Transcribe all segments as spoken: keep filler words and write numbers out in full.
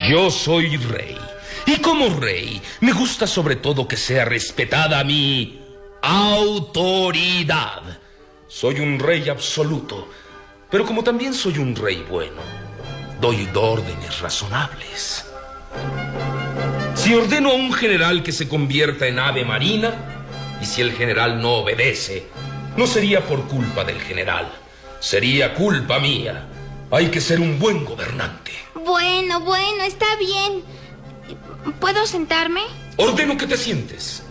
Yo soy rey. Y como rey, me gusta sobre todo que sea respetada mi autoridad. Soy un rey absoluto, pero como también soy un rey bueno, doy órdenes razonables. Si ordeno a un general que se convierta en ave marina, y si el general no obedece, no sería por culpa del general, sería culpa mía. Hay que ser un buen gobernante. Bueno, bueno, está bien. ¿Puedo sentarme? Ordeno que te sientes.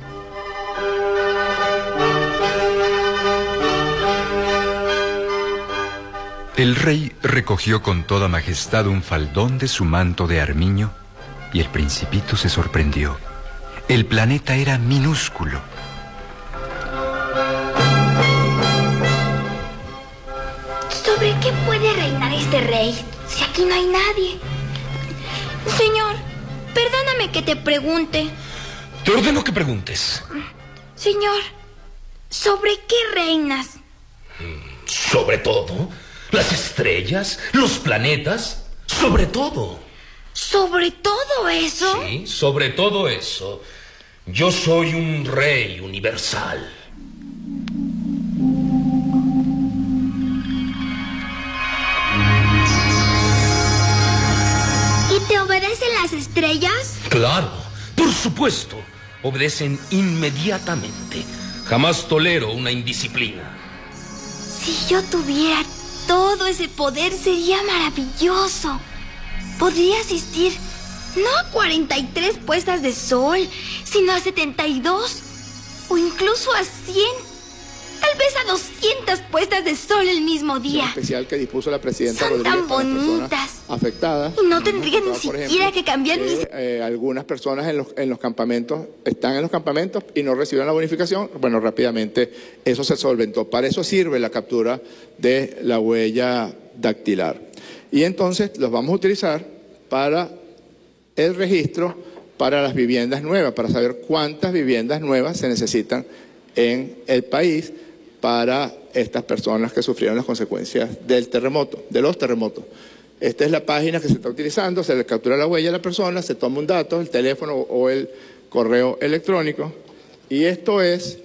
El rey recogió con toda majestad un faldón de su manto de armiño y el principito se sorprendió. El planeta era minúsculo. ¿Sobre qué puede reinar este rey si aquí no hay nadie? Señor, perdóname que te pregunte. Te ordeno que preguntes. Señor, ¿sobre qué reinas? Sobre todo, las estrellas, los planetas, sobre todo. ¿Sobre todo eso? Sí, sobre todo eso. Yo soy un rey universal. ¿Y te obedecen las estrellas? Claro, por supuesto. Obedecen inmediatamente. Jamás tolero una indisciplina. Si yo tuviera todo ese poder, sería maravilloso. Podría asistir no a cuarenta y tres puestas de sol, sino a setenta y dos, o incluso a cien, tal vez a doscientas puestas de sol el mismo día. El especial que dispuso la presidenta Son Rodríguez tan para las personas bonitas afectadas. y no tendrían ni Por siquiera ejemplo, que cambiar mis... eh, eh, algunas personas en los, en los campamentos están en los campamentos y no recibieron la bonificación. Bueno, rápidamente eso se solventó. Para eso sirve la captura de la huella dactilar. Y entonces los vamos a utilizar para el registro para las viviendas nuevas, para saber cuántas viviendas nuevas se necesitan en el país para estas personas que sufrieron las consecuencias del terremoto, de los terremotos. Esta es la página que se está utilizando, se le captura la huella a la persona, se toma un dato, el teléfono o el correo electrónico, y esto es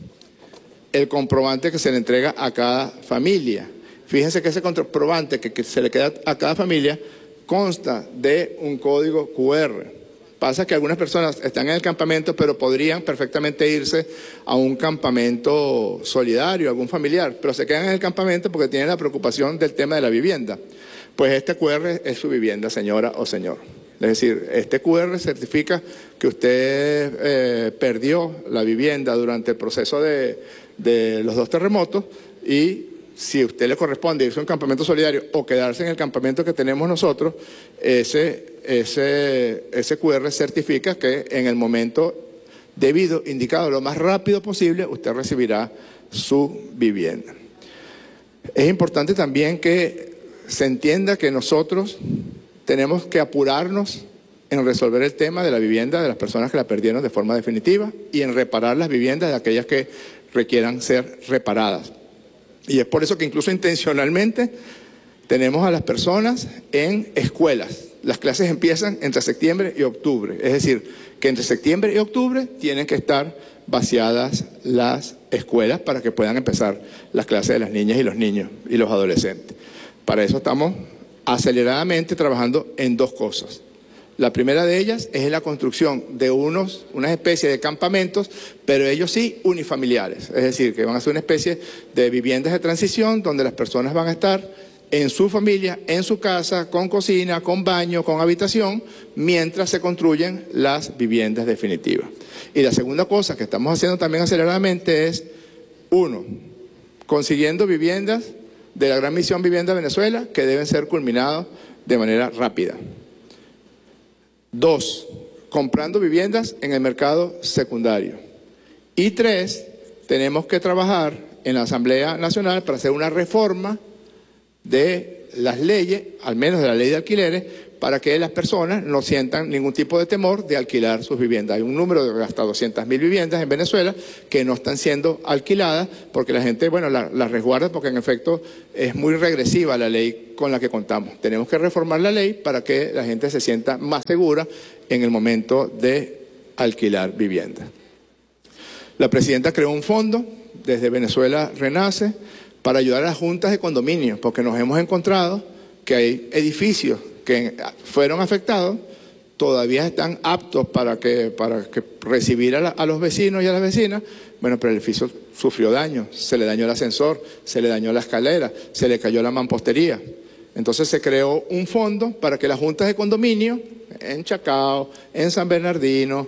el comprobante que se le entrega a cada familia. Fíjense que ese comprobante que, que se le queda a cada familia consta de un código cu erre. Pasa que algunas personas están en el campamento, pero podrían perfectamente irse a un campamento solidario, algún familiar, pero se quedan en el campamento porque tienen la preocupación del tema de la vivienda. Pues este cu erre es su vivienda, señora o señor. Es decir, este cu erre certifica que usted eh, perdió la vivienda durante el proceso de, de los dos terremotos, y si a usted le corresponde irse a un campamento solidario o quedarse en el campamento que tenemos nosotros, ese, ese, ese cu erre certifica que en el momento debido, indicado lo más rápido posible, usted recibirá su vivienda. Es importante también que se entienda que nosotros tenemos que apurarnos en resolver el tema de la vivienda de las personas que la perdieron de forma definitiva y en reparar las viviendas de aquellas que requieran ser reparadas. Y es por eso que incluso intencionalmente tenemos a las personas en escuelas. Las clases empiezan entre septiembre y octubre. Es decir, que entre septiembre y octubre tienen que estar vaciadas las escuelas para que puedan empezar las clases de las niñas y los niños y los adolescentes. Para eso estamos aceleradamente trabajando en dos cosas. La primera de ellas es la construcción de unos, una especie de campamentos, pero ellos sí unifamiliares. Es decir, que van a ser una especie de viviendas de transición donde las personas van a estar en su familia, en su casa, con cocina, con baño, con habitación, mientras se construyen las viviendas definitivas. Y la segunda cosa que estamos haciendo también aceleradamente es, uno, consiguiendo viviendas de la Gran Misión Vivienda Venezuela que deben ser culminadas de manera rápida. Dos, comprando viviendas en el mercado secundario. Y tres, tenemos que trabajar en la Asamblea Nacional para hacer una reforma de las leyes, al menos de la ley de alquileres, para que las personas no sientan ningún tipo de temor de alquilar sus viviendas. Hay un número de hasta doscientas mil viviendas en Venezuela que no están siendo alquiladas porque la gente, bueno, las la resguarda porque en efecto es muy regresiva la ley con la que contamos. Tenemos que reformar la ley para que la gente se sienta más segura en el momento de alquilar viviendas. La presidenta creó un fondo desde Venezuela Renace para ayudar a las juntas de condominio, porque nos hemos encontrado que hay edificios que fueron afectados, todavía están aptos para que, para que recibir a, la, a los vecinos y a las vecinas, bueno, pero el edificio sufrió daño, se le dañó el ascensor, se le dañó la escalera, se le cayó la mampostería. Entonces se creó un fondo para que las juntas de condominio, en Chacao, en San Bernardino,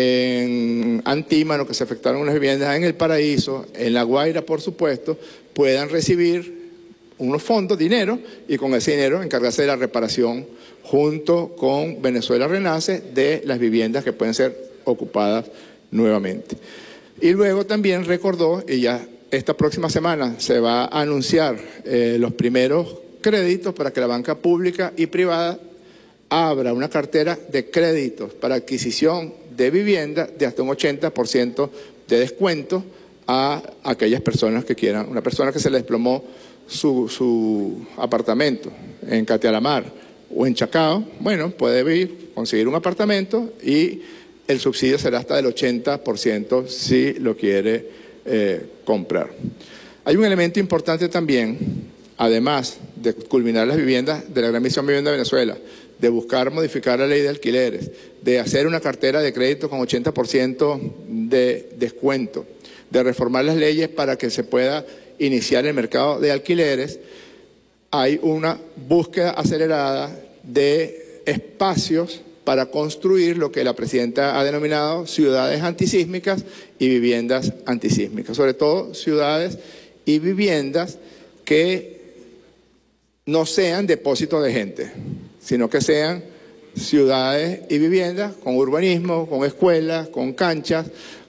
en Antímano, que se afectaron unas viviendas, en El Paraíso, en La Guaira, por supuesto, puedan recibir unos fondos, dinero, y con ese dinero encargarse de la reparación junto con Venezuela Renace de las viviendas que pueden ser ocupadas nuevamente. Y luego también recordó, y ya esta próxima semana se va a anunciar eh, los primeros créditos para que la banca pública y privada abra una cartera de créditos para adquisición de vivienda de hasta un ochenta por ciento de descuento a aquellas personas que quieran. Una persona que se le desplomó su, su apartamento en Catialamar o en Chacao, bueno, puede ir, conseguir un apartamento y el subsidio será hasta del ochenta por ciento si lo quiere eh, comprar. Hay un elemento importante también, además de culminar las viviendas de la Gran Misión Vivienda de Venezuela, de buscar modificar la ley de alquileres, de hacer una cartera de crédito con ochenta por ciento de descuento, de reformar las leyes para que se pueda iniciar el mercado de alquileres. Hay una búsqueda acelerada de espacios para construir lo que la presidenta ha denominado ciudades antisísmicas y viviendas antisísmicas, sobre todo ciudades y viviendas que no sean depósitos de gente, sino que sean ciudades y viviendas con urbanismo, con escuelas, con canchas,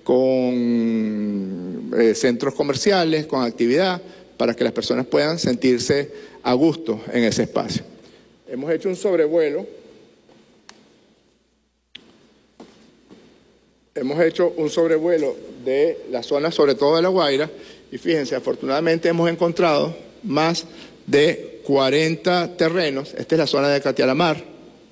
con eh, centros comerciales, con actividad, para que las personas puedan sentirse a gusto en ese espacio. Hemos hecho un sobrevuelo, hemos hecho un sobrevuelo de la zona, sobre todo de La Guaira, y fíjense, afortunadamente hemos encontrado más de cuarenta terrenos. Esta es la zona de Catialamar,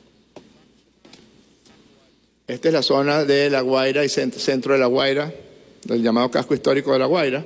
esta es la zona de La Guaira y centro de La Guaira, del llamado casco histórico de La Guaira.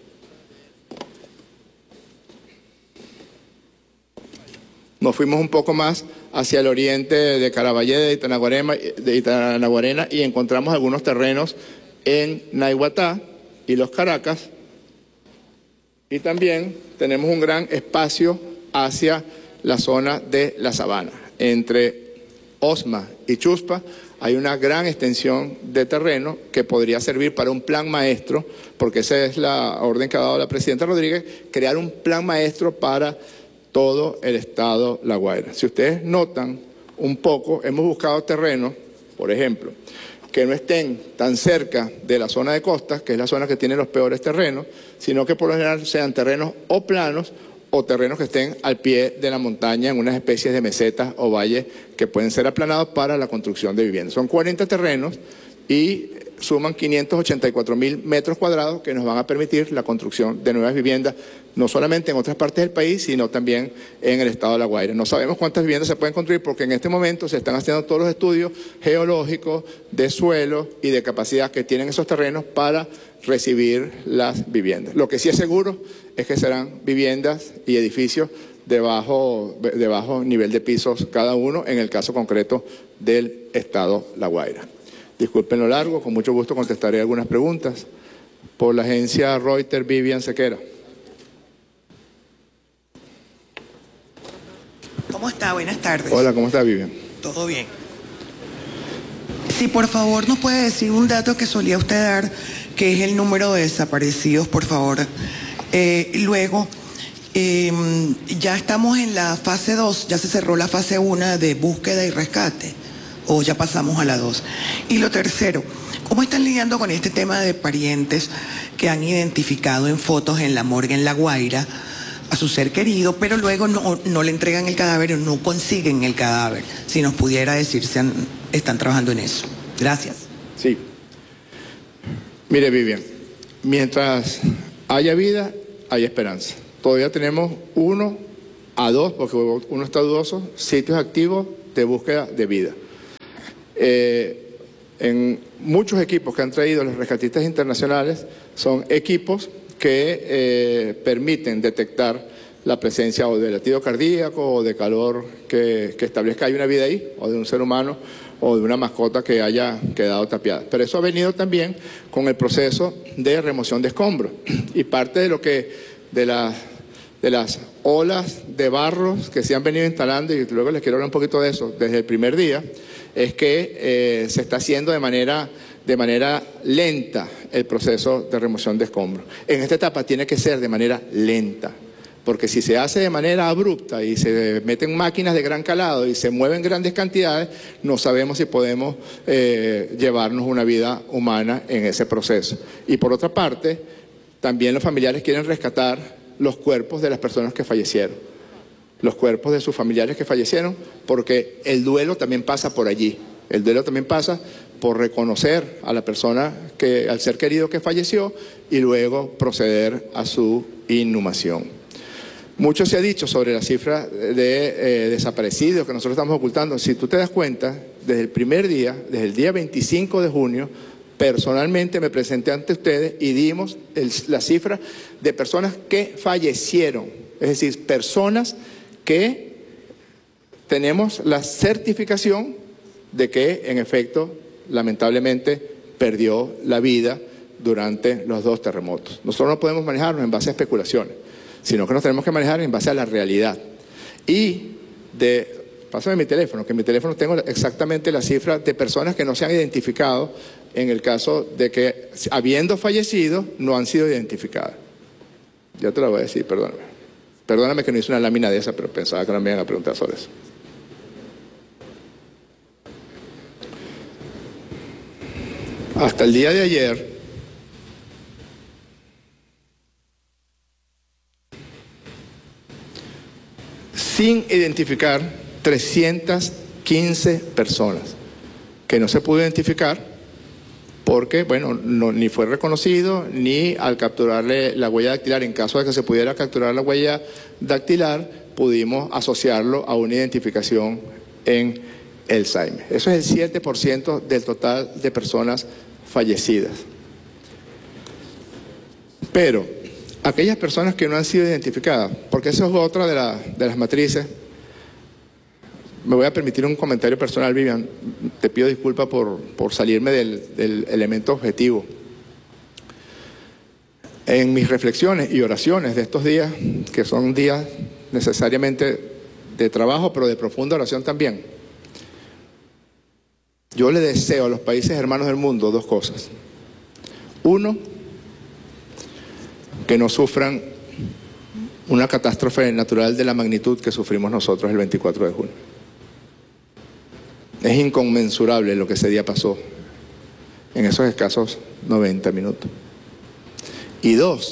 Nos fuimos un poco más hacia el oriente de Caraballeda, de Itanaguarena, de Itanaguarena y encontramos algunos terrenos en Naiguatá y Los Caracas. Y también tenemos un gran espacio hacia la zona de La Sabana. Entre Osma y Chuspa hay una gran extensión de terreno que podría servir para un plan maestro, porque esa es la orden que ha dado la presidenta Rodríguez, crear un plan maestro para todo el estado La Guaira. Si ustedes notan un poco, hemos buscado terrenos, por ejemplo, que no estén tan cerca de la zona de costas, que es la zona que tiene los peores terrenos, sino que por lo general sean terrenos o planos o terrenos que estén al pie de la montaña en unas especies de mesetas o valles que pueden ser aplanados para la construcción de viviendas. Son cuarenta terrenos y suman quinientos ochenta y cuatro mil metros cuadrados que nos van a permitir la construcción de nuevas viviendas, no solamente en otras partes del país, sino también en el estado de La Guaira. No sabemos cuántas viviendas se pueden construir porque en este momento se están haciendo todos los estudios geológicos, de suelo y de capacidad que tienen esos terrenos para recibir las viviendas. Lo que sí es seguro es que serán viviendas y edificios de bajo, de bajo nivel de pisos cada uno, en el caso concreto del estado La Guaira. Disculpen lo largo, con mucho gusto contestaré algunas preguntas. Por la agencia Reuters, Vivian Sequera. ¿Cómo está? Buenas tardes. Hola, ¿cómo está, Vivian? Todo bien. Si por favor nos puede decir un dato que solía usted dar, que es el número de desaparecidos, por favor. Eh, luego, eh, ya estamos en la fase dos, ya se cerró la fase uno de búsqueda y rescate, o ya pasamos a la dos. Y lo tercero, ¿cómo están lidiando con este tema de parientes que han identificado en fotos en la morgue en La Guaira a su ser querido, pero luego no, no le entregan el cadáver o no consiguen el cadáver. Si nos pudiera decir si han, están trabajando en eso. Gracias. Sí. Mire, Vivian, mientras haya vida, hay esperanza. Todavía tenemos uno a dos, porque uno está dudoso, sitios activos de búsqueda de vida. Eh, en muchos equipos que han traído los rescatistas internacionales son equipos que eh, permiten detectar la presencia o de latido cardíaco o de calor que, que establezca hay una vida ahí, o de un ser humano o de una mascota que haya quedado tapiada. Pero eso ha venido también con el proceso de remoción de escombros. Y parte de lo que, de, la, de las olas de barros que se han venido instalando, y luego les quiero hablar un poquito de eso, desde el primer día, es que eh, se está haciendo de manera, de manera lenta el proceso de remoción de escombros. En esta etapa tiene que ser de manera lenta, porque si se hace de manera abrupta y se meten máquinas de gran calado y se mueven grandes cantidades, no sabemos si podemos eh, llevarnos una vida humana en ese proceso. Y por otra parte, también los familiares quieren rescatar los cuerpos de las personas que fallecieron, los cuerpos de sus familiares que fallecieron, porque el duelo también pasa por allí. El duelo también pasa por reconocer a la persona, que, al ser querido que falleció, y luego proceder a su inhumación. Mucho se ha dicho sobre la cifra de eh, desaparecidos que nosotros estamos ocultando. Si tú te das cuenta, desde el primer día, desde el día veinticinco de junio, personalmente me presenté ante ustedes y dimos el, la cifra de personas que fallecieron. Es decir, personas que tenemos la certificación de que, en efecto, lamentablemente, perdió la vida durante los dos terremotos. Nosotros no podemos manejarnos en base a especulaciones, sino que nos tenemos que manejar en base a la realidad. Y de, pásame mi teléfono, que en mi teléfono tengo exactamente la cifra de personas que no se han identificado en el caso de que, habiendo fallecido, no han sido identificadas. Ya te lo voy a decir, perdóname. Perdóname que no hice una lámina de esa, pero pensaba que no me iban a preguntar sobre eso. Hasta el día de ayer, sin identificar, trescientas quince personas que no se pudo identificar porque, bueno, no, ni fue reconocido, ni al capturarle la huella dactilar, en caso de que se pudiera capturar la huella dactilar, pudimos asociarlo a una identificación en el S A I M E. Eso es el siete por ciento del total de personas fallecidas. Pero aquellas personas que no han sido identificadas, porque eso es otra de, la, de las matrices. Me voy a permitir un comentario personal, Vivian. Te pido disculpas por, por salirme del, del elemento objetivo. En mis reflexiones y oraciones de estos días, que son días necesariamente de trabajo, pero de profunda oración también, yo le deseo a los países hermanos del mundo dos cosas. Uno, que no sufran una catástrofe natural de la magnitud que sufrimos nosotros el veinticuatro de junio. Es inconmensurable lo que ese día pasó en esos escasos noventa minutos. Y dos,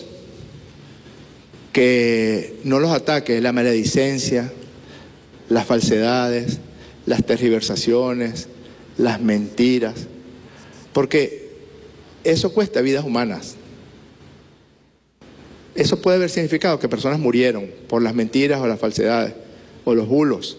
que no los ataque la maledicencia, las falsedades, las tergiversaciones, las mentiras, porque eso cuesta vidas humanas. Eso puede haber significado que personas murieron por las mentiras o las falsedades o los bulos.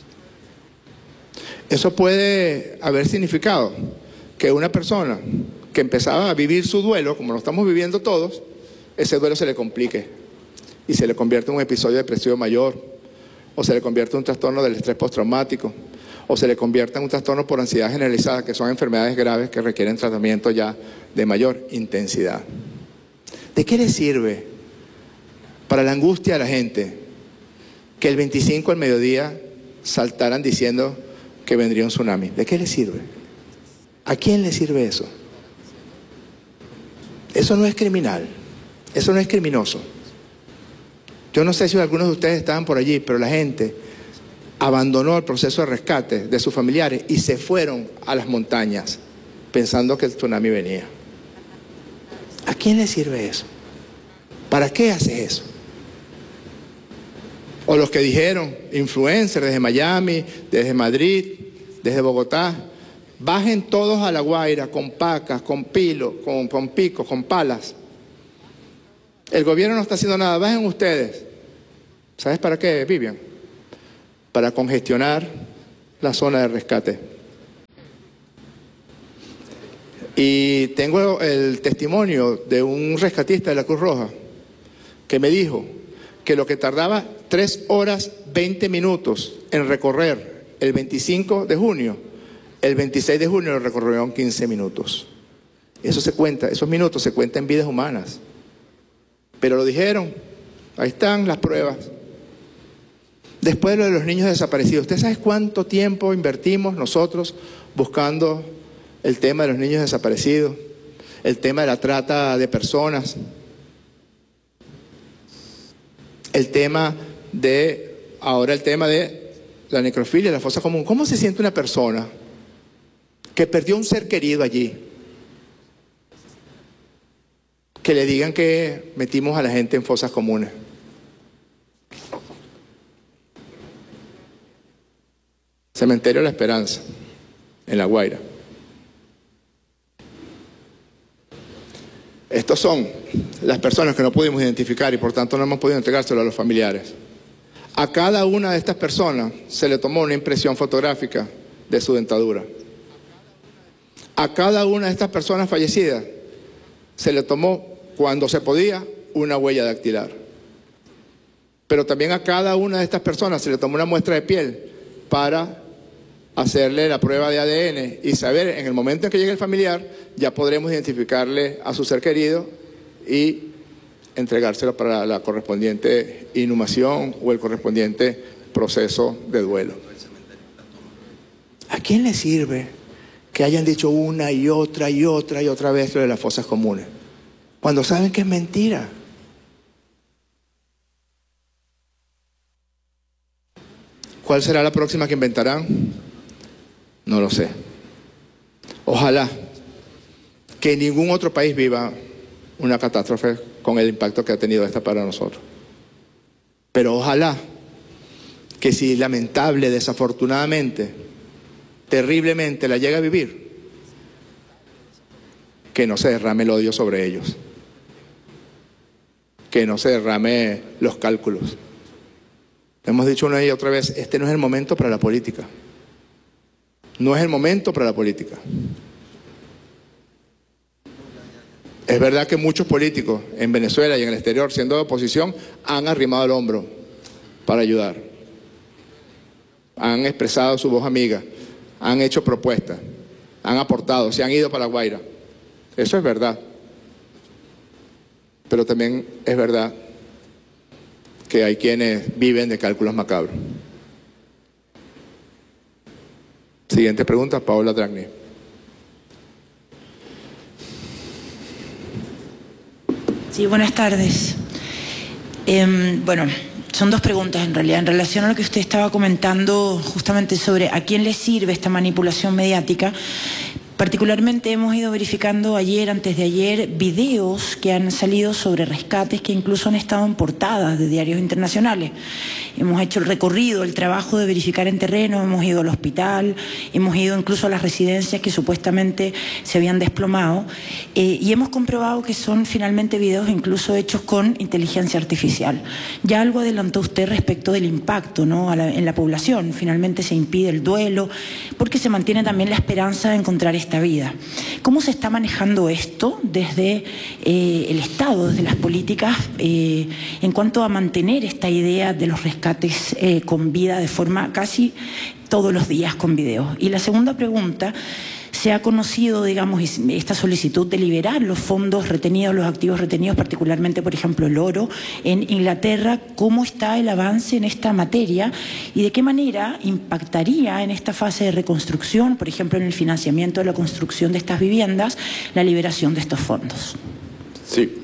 Eso puede haber significado que una persona que empezaba a vivir su duelo, como lo estamos viviendo todos, ese duelo se le complique y se le convierte en un episodio depresivo mayor, o se le convierte en un trastorno del estrés postraumático, o se le convierte en un trastorno por ansiedad generalizada, que son enfermedades graves que requieren tratamiento ya de mayor intensidad. ¿De qué le sirve para la angustia de la gente que el veinticinco al mediodía saltaran diciendo que vendría un tsunami? ¿De qué le sirve? ¿A quién le sirve eso? Eso no es criminal, eso no es criminoso. Yo no sé si algunos de ustedes estaban por allí, pero la gente abandonó el proceso de rescate de sus familiares y se fueron a las montañas pensando que el tsunami venía. ¿A quién le sirve eso? ¿Para qué hace eso? O los que dijeron, influencers desde Miami, desde Madrid, desde Bogotá, bajen todos a La Guaira con pacas, con pilos, con, con picos, con palas. El gobierno no está haciendo nada, bajen ustedes. ¿Sabes para qué, Vivian? Para congestionar la zona de rescate. Y tengo el testimonio de un rescatista de la Cruz Roja que me dijo que lo que tardaba tres horas veinte minutos en recorrer el veinticinco de junio, el veintiséis de junio lo recorrieron quince minutos. Eso se cuenta, esos minutos se cuentan en vidas humanas. Pero lo dijeron, ahí están las pruebas. Después de lo de los niños desaparecidos, ¿usted sabe cuánto tiempo invertimos nosotros buscando el tema de los niños desaparecidos, el tema de la trata de personas, el tema de, ahora el tema de la necrofilia, la fosa común? ¿Cómo se siente una persona que perdió un ser querido allí? Que le digan que metimos a la gente en fosas comunes. Cementerio La Esperanza, en La Guaira. Estos son las personas que no pudimos identificar y por tanto no hemos podido entregárselo a los familiares. A cada una de estas personas se le tomó una impresión fotográfica de su dentadura. A cada una de estas personas fallecidas se le tomó, cuando se podía, una huella dactilar. Pero también a cada una de estas personas se le tomó una muestra de piel para hacerle la prueba de A D N y saber, en el momento en que llegue el familiar, ya podremos identificarle a su ser querido y entregárselo para la correspondiente inhumación o el correspondiente proceso de duelo. ¿A quién le sirve que hayan dicho una y otra y otra y otra vez lo de las fosas comunes, cuando saben que es mentira? ¿Cuál será la próxima que inventarán? No lo sé. Ojalá que ningún otro país viva una catástrofe con el impacto que ha tenido esta para nosotros. Pero ojalá que si lamentable, desafortunadamente, terriblemente la llega a vivir, que no se derrame el odio sobre ellos, que no se derrame los cálculos. Hemos dicho una y otra vez, este no es el momento para la política. No es el momento para la política. Es verdad que muchos políticos en Venezuela y en el exterior, siendo de oposición, han arrimado el hombro para ayudar. Han expresado su voz amiga, han hecho propuestas, han aportado, se han ido para La Guaira. Eso es verdad. Pero también es verdad que hay quienes viven de cálculos macabros. Siguiente pregunta, Paola Dragni. Sí, buenas tardes. Eh, bueno, son dos preguntas en realidad. En relación a lo que usted estaba comentando justamente sobre a quién le sirve esta manipulación mediática, particularmente hemos ido verificando ayer, antes de ayer, videos que han salido sobre rescates que incluso han estado en portadas de diarios internacionales. Hemos hecho el recorrido, el trabajo de verificar en terreno, hemos ido al hospital, hemos ido incluso a las residencias que supuestamente se habían desplomado eh, y hemos comprobado que son finalmente videos incluso hechos con inteligencia artificial. Ya algo adelantó usted respecto del impacto, ¿no?, a la, en la población. Finalmente se impide el duelo porque se mantiene también la esperanza de encontrar esta vida. ¿Cómo se está manejando esto desde eh, el Estado, desde las políticas, eh, en cuanto a mantener esta idea de los rescates eh, con vida de forma casi todos los días con videos? Y la segunda pregunta, se ha conocido, digamos, esta solicitud de liberar los fondos retenidos, los activos retenidos, particularmente, por ejemplo, el oro en Inglaterra. ¿Cómo está el avance en esta materia y de qué manera impactaría en esta fase de reconstrucción, por ejemplo, en el financiamiento de la construcción de estas viviendas, la liberación de estos fondos? Sí.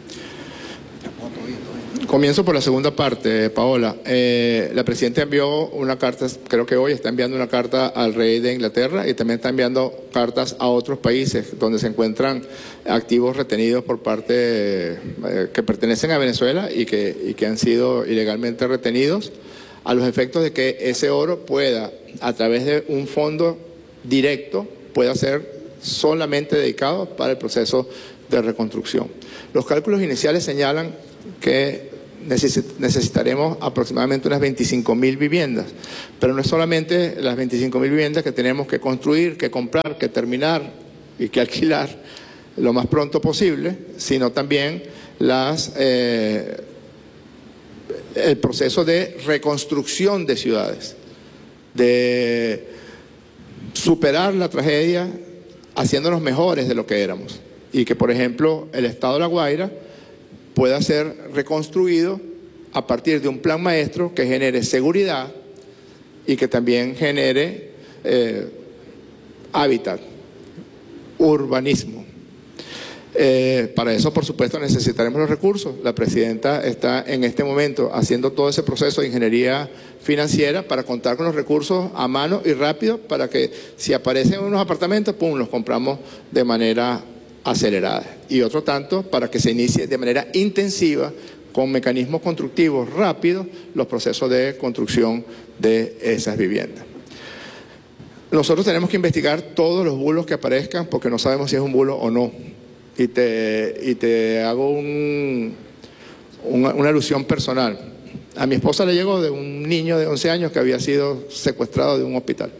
Comienzo por la segunda parte, Paola. Eh, la Presidenta envió una carta, creo que hoy está enviando una carta al rey de Inglaterra y también está enviando cartas a otros países donde se encuentran activos retenidos por parte eh, que pertenecen a Venezuela y que, y que han sido ilegalmente retenidos, a los efectos de que ese oro pueda, a través de un fondo directo, pueda ser solamente dedicado para el proceso de reconstrucción. Los cálculos iniciales señalan que necesitaremos aproximadamente unas veinticinco mil viviendas, pero no es solamente las veinticinco mil viviendas que tenemos que construir, que comprar, que terminar y que alquilar lo más pronto posible, sino también las, eh, el proceso de reconstrucción de ciudades, de superar la tragedia haciéndonos mejores de lo que éramos, y que, por ejemplo, el estado de La Guaira pueda ser reconstruido a partir de un plan maestro que genere seguridad y que también genere eh, hábitat, urbanismo. Eh, para eso, por supuesto, necesitaremos los recursos. La presidenta está en este momento haciendo todo ese proceso de ingeniería financiera para contar con los recursos a mano y rápido, para que si aparecen unos apartamentos, pum, los compramos de manera acelerada, y otro tanto para que se inicie de manera intensiva, con mecanismos constructivos rápidos, los procesos de construcción de esas viviendas. Nosotros tenemos que investigar todos los bulos que aparezcan, porque no sabemos si es un bulo o no. Y te, y te hago un, una, una alusión personal. A mi esposa le llegó de un niño de once años que había sido secuestrado de un hospital.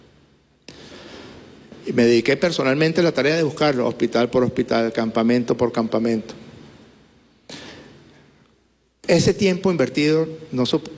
Y me dediqué personalmente a la tarea de buscarlo, hospital por hospital, campamento por campamento. Ese tiempo invertido no supo.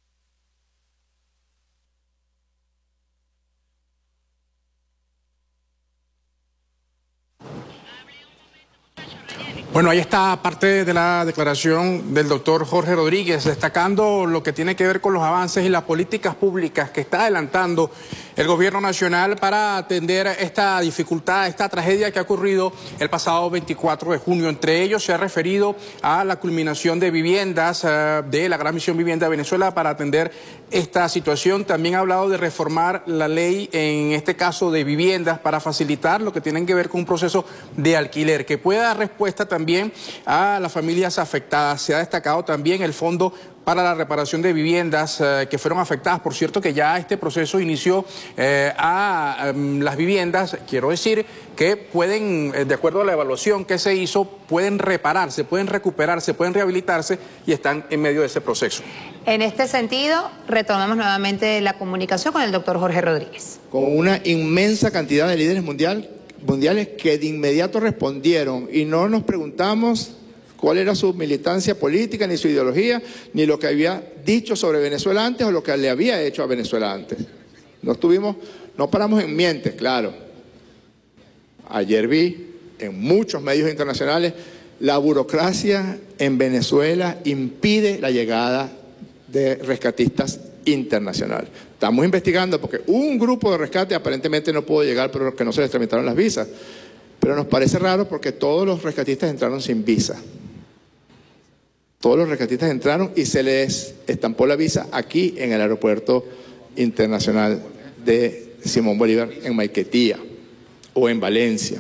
Bueno, ahí está parte de la declaración del doctor Jorge Rodríguez, destacando lo que tiene que ver con los avances y las políticas públicas que está adelantando el gobierno nacional para atender esta dificultad, esta tragedia que ha ocurrido el pasado veinticuatro de junio. Entre ellos se ha referido a la culminación de viviendas uh, de la Gran Misión Vivienda de Venezuela para atender esta situación. También ha hablado de reformar la ley, en este caso de viviendas, para facilitar lo que tiene que ver con un proceso de alquiler, que pueda dar respuesta también a las familias afectadas. Se ha destacado también el fondo para la reparación de viviendas eh, que fueron afectadas. Por cierto, que ya este proceso inició eh, a, a las viviendas, quiero decir, que pueden, eh, de acuerdo a la evaluación que se hizo, pueden repararse, pueden recuperarse, pueden rehabilitarse, y están en medio de ese proceso. En este sentido, retomamos nuevamente la comunicación con el doctor Jorge Rodríguez. Con una inmensa cantidad de líderes mundial, mundiales que de inmediato respondieron, y no nos preguntamos cuál era su militancia política, ni su ideología, ni lo que había dicho sobre Venezuela antes o lo que le había hecho a Venezuela antes. No estuvimos, no paramos en mientes, claro. Ayer vi en muchos medios internacionales, la burocracia en Venezuela impide la llegada de rescatistas internacionales. Estamos investigando porque un grupo de rescate aparentemente no pudo llegar, pero que no se les tramitaron las visas. Pero nos parece raro porque todos los rescatistas entraron sin visa. Todos los rescatistas entraron y se les estampó la visa aquí en el aeropuerto internacional de Simón Bolívar, en Maiquetía o en Valencia.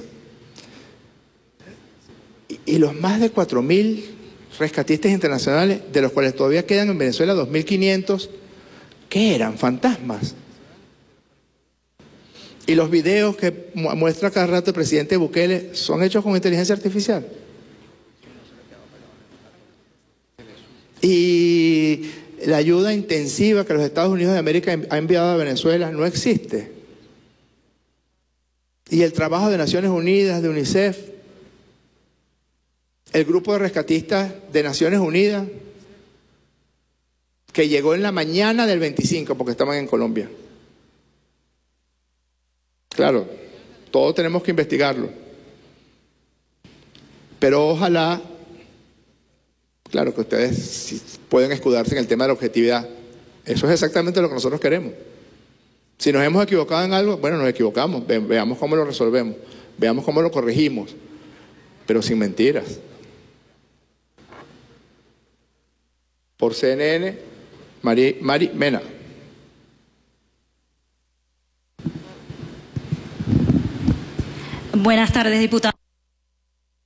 Y, y los más de cuatro mil rescatistas internacionales, de los cuales todavía quedan en Venezuela dos mil quinientos, ¿qué eran? Fantasmas. Y los videos que muestra cada rato el presidente Bukele son hechos con inteligencia artificial. Y la ayuda intensiva que los Estados Unidos de América ha enviado a Venezuela no existe. Y el trabajo de Naciones Unidas, de UNICEF, el grupo de rescatistas de Naciones Unidas, que llegó en la mañana del veinticinco, porque estaban en Colombia. Claro, todo tenemos que investigarlo. Pero ojalá, claro, que ustedes si pueden escudarse en el tema de la objetividad. Eso es exactamente lo que nosotros queremos. Si nos hemos equivocado en algo, bueno, nos equivocamos. Ve, veamos cómo lo resolvemos. Veamos cómo lo corregimos. Pero sin mentiras. Por C N N, Mari, Mari Mena. Buenas tardes, diputado.